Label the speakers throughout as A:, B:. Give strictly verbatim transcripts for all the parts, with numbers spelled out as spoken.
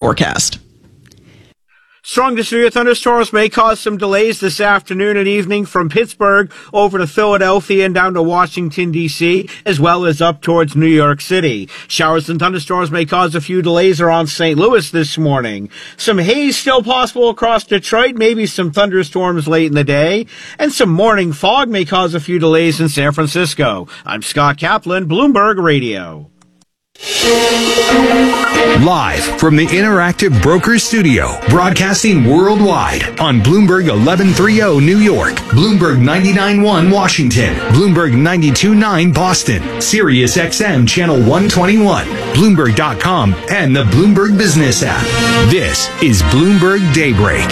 A: forecast.
B: Strong to severe thunderstorms may cause some delays this afternoon and evening from Pittsburgh over to Philadelphia and down to Washington, D C, as well as up towards New York City. Showers and thunderstorms may cause a few delays around Saint Louis this morning. Some haze still possible across Detroit, maybe some thunderstorms late in the day, and some morning fog may cause a few delays in San Francisco. I'm Scott Kaplan, Bloomberg Radio.
C: Live from the Interactive Brokers Studio, broadcasting worldwide on Bloomberg eleven thirty New York, Bloomberg ninety-nine point one Washington, Bloomberg ninety-two point nine Boston, Sirius X M Channel one twenty-one, Bloomberg dot com, and the Bloomberg Business app. This is Bloomberg Daybreak.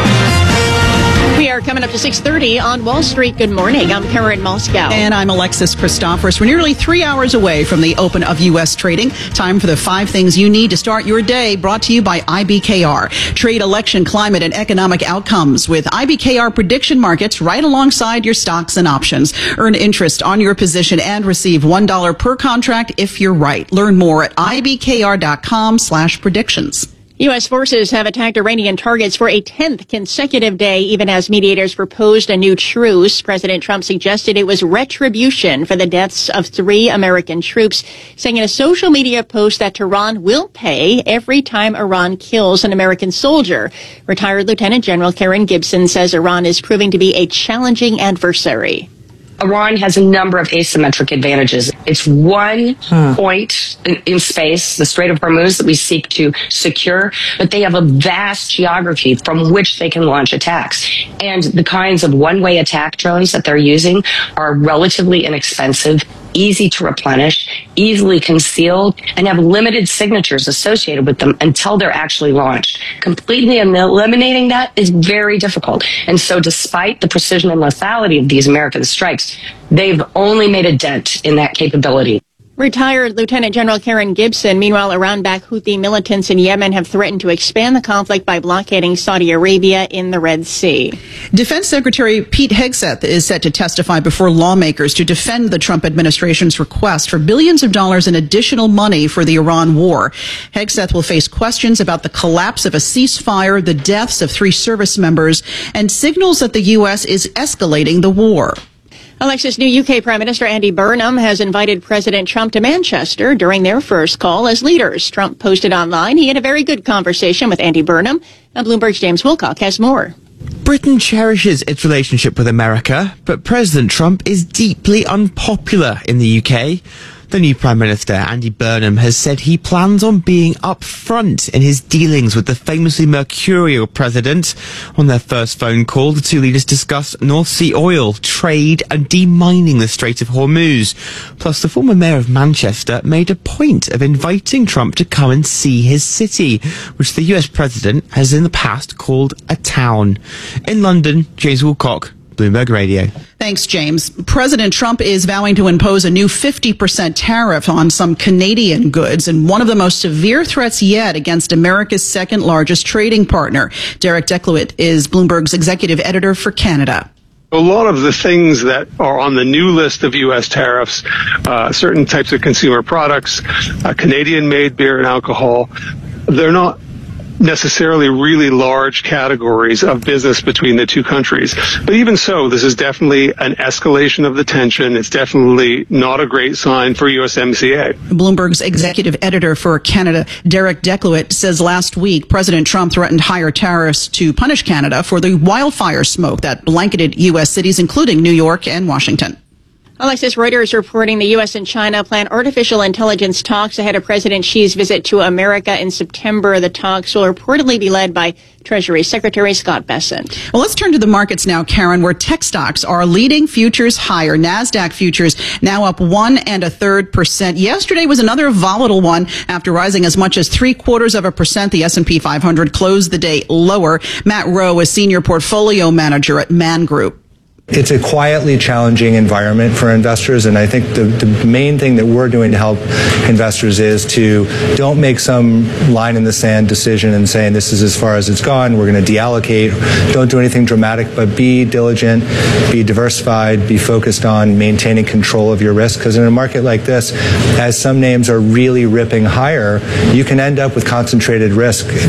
D: We are coming up to six thirty on Wall Street. Good morning. I'm Karen Moscow.
A: And I'm Alexis Christophorus. We're nearly three hours away from the open of U S trading. Time for the five things you need to start your day, brought to you by I B K R. Trade election, climate, and economic outcomes with I B K R prediction markets right alongside your stocks and options. Earn interest on your position and receive one dollar per contract if you're right. Learn more at I B K R dot com slash predictions.
D: U S forces have attacked Iranian targets for a tenth consecutive day, even as mediators proposed a new truce. President Trump suggested it was retribution for the deaths of three American troops, saying in a social media post that Tehran will pay every time Iran kills an American soldier. Retired Lieutenant General Karen Gibson says Iran is proving to be a challenging adversary.
E: Iran has a number of asymmetric advantages. It's one huh. point in, in space, the Strait of Hormuz, that we seek to secure, but they have a vast geography from which they can launch attacks. And the kinds of one-way attack drones that they're using are relatively inexpensive, easy to replenish, easily concealed, and have limited signatures associated with them until they're actually launched. Completely eliminating that is very difficult. And so despite the precision and lethality of these American strikes, they've only made a dent in that capability.
D: Retired Lieutenant General Karen Gibson. Meanwhile, Iran-backed Houthi militants in Yemen have threatened to expand the conflict by blockading Saudi Arabia in the Red Sea.
A: Defense Secretary Pete Hegseth is set to testify before lawmakers to defend the Trump administration's request for billions of dollars in additional money for the Iran war. Hegseth will face questions about the collapse of a ceasefire, the deaths of three service members, and signals that the U S is escalating the war.
D: Alexis, new U K Prime Minister Andy Burnham has invited President Trump to Manchester during their first call as leaders. Trump posted online he had a very good conversation with Andy Burnham, and Bloomberg's James Wilcock has more.
F: Britain cherishes its relationship with America, but President Trump is deeply unpopular in the U K. The new Prime Minister, Andy Burnham, has said he plans on being upfront in his dealings with the famously mercurial president. On their first phone call, the two leaders discussed North Sea oil, trade, and demining the Strait of Hormuz. Plus, the former mayor of Manchester made a point of inviting Trump to come and see his city, which the U S president has in the past called a town. In London, James Wilcock, Bloomberg Radio.
A: Thanks, James. President Trump is vowing to impose a new fifty percent tariff on some Canadian goods, and one of the most severe threats yet against America's second largest trading partner. Derek Decluit is Bloomberg's executive editor for Canada.
G: A lot of the things that are on the new list of U S tariffs, uh, certain types of consumer products, uh, Canadian-made beer and alcohol, they're not necessarily really large categories of business between the two countries. But even so, this is definitely an escalation of the tension. It's definitely not a great sign for U S M C A.
A: Bloomberg's executive editor for Canada, Derek Decluit, says last week President Trump threatened higher tariffs to punish Canada for the wildfire smoke that blanketed U S cities, including New York and Washington.
D: Alexis, Reuters reporting the U S and China plan artificial intelligence talks ahead of President Xi's visit to America in September. The talks will reportedly be led by Treasury Secretary Scott Bessent.
A: Well, let's turn to the markets now, Karen, where tech stocks are leading futures higher. NASDAQ futures now up one and a third percent. Yesterday was another volatile one after rising as much as three quarters of a percent. The S and P five hundred closed the day lower. Matt Rowe is senior portfolio manager at Man Group.
H: It's a quietly challenging environment for investors, and I think the, the main thing that we're doing to help investors is to don't make some line in the sand decision and saying this is as far as it's gone, we're going to deallocate. Don't do anything dramatic, but be diligent, be diversified, be focused on maintaining control of your risk, because in a market like this, as some names are really ripping higher, you can end up with concentrated risk